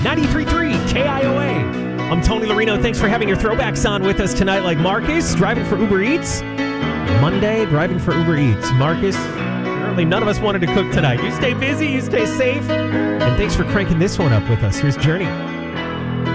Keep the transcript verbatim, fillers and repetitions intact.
ninety-three point three K I O A. I'm Tony Larino. Thanks for having your throwbacks on with us tonight, like Marcus, driving for Uber Eats. Monday, driving for Uber Eats. Marcus, apparently none of us wanted to cook tonight. You stay busy, you stay safe, and thanks for cranking this one up with us. Here's Journey.